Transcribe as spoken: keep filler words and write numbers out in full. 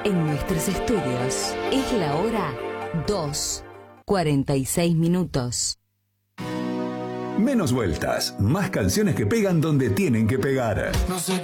En nuestros estudios es la hora dos, cuarenta y seis minutos. Menos vueltas, más canciones que pegan donde tienen que pegar. No sé